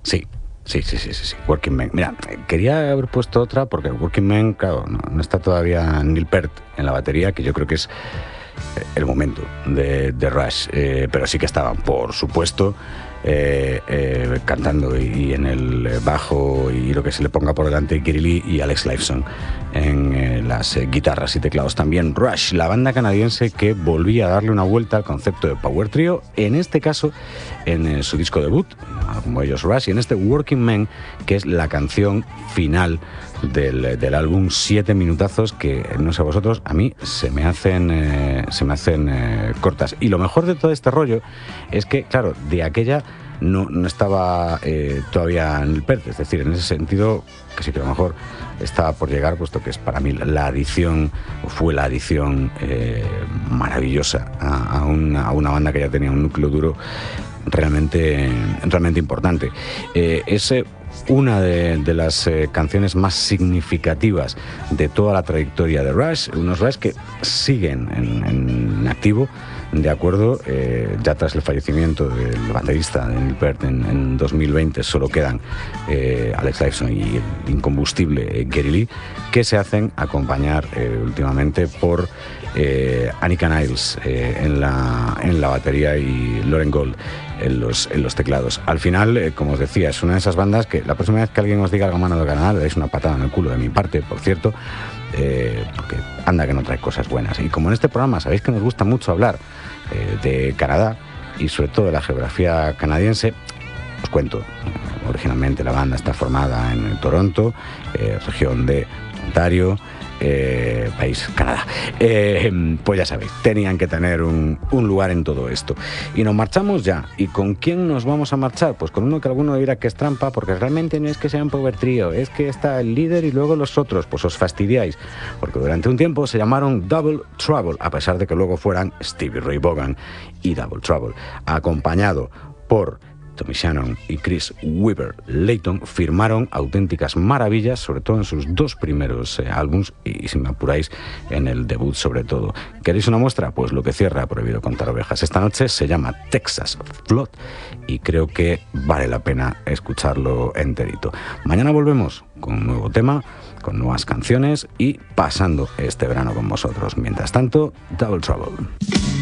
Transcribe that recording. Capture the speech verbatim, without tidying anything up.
Sí, sí, sí, sí, sí, sí. Working Man. Mira, quería haber puesto otra porque Working Man, claro, no, no está todavía Neil Peart en la batería, que yo creo que es el momento de, de Rush, eh, pero sí que estaban, por supuesto, eh, eh, cantando y, y en el bajo y lo que se le ponga por delante Geddy Lee y Alex Lifeson en eh, las eh, guitarras y teclados. También Rush, la banda canadiense que volvía a darle una vuelta al concepto de Power Trio, en este caso en eh, su disco debut, como ellos Rush, y en este Working Man, que es la canción final del, del álbum, siete minutazos que, no sé vosotros, a mí se me hacen eh, se me hacen eh, cortas. Y lo mejor de todo este rollo es que, claro, de aquella no, no estaba eh, todavía en el Peart, es decir, en ese sentido, que sí que a lo mejor estaba por llegar, puesto que es para mí la adición, fue la adición eh, maravillosa a, a, una, a una banda que ya tenía un núcleo duro realmente, realmente importante. Eh, ese una de, de las eh, canciones más significativas de toda la trayectoria de Rush, unos Rush que siguen en, en activo, de acuerdo, eh, ya tras el fallecimiento del baterista de Neil Peart en, en dos mil veinte solo quedan eh, Alex Lifeson y el incombustible eh, Geddy Lee, que se hacen acompañar eh, últimamente por eh, Annika Niles eh, en, la, en la batería y Lauren Gold en los, en los teclados. Al final, eh, como os decía, es una de esas bandas que la próxima vez que alguien os diga algo malo de Canadá, le dais una patada en el culo de mi parte, por cierto, eh, porque anda que no trae cosas buenas. Y como en este programa sabéis que nos gusta mucho hablar eh, de Canadá y sobre todo de la geografía canadiense, os cuento. Originalmente la banda está formada en Toronto, eh, región de Ontario, Eh, país, Canadá. Eh, pues ya sabéis, tenían que tener un, un lugar en todo esto. Y nos marchamos ya. ¿Y con quién nos vamos a marchar? Pues con uno que alguno dirá que es trampa, porque realmente no es que sea un power trio, es que está el líder y luego los otros. Pues os fastidiáis, porque durante un tiempo se llamaron Double Trouble, a pesar de que luego fueran Stevie Ray Vaughan y Double Trouble, acompañado por Tommy Shannon y Chris Weaver Layton, firmaron auténticas maravillas, sobre todo en sus dos primeros eh, álbums y, si me apuráis, en el debut sobre todo. ¿Queréis una muestra? Pues lo que cierra Prohibido Contar Ovejas esta noche se llama Texas Flood y creo que vale la pena escucharlo enterito. Mañana volvemos con un nuevo tema, con nuevas canciones y pasando este verano con vosotros. Mientras tanto, Double Trouble.